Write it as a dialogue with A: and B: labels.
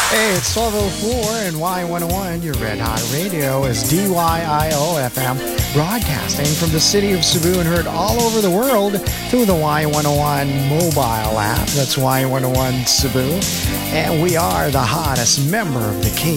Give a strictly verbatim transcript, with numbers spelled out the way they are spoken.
A: Hey, it's twelve oh four and Y one oh one, your Red Hot Radio, is D Y I O F M, broadcasting from the city of Cebu and heard all over the world through the Y one oh one mobile app. That's Y one oh one Cebu. And we are the hottest member of the K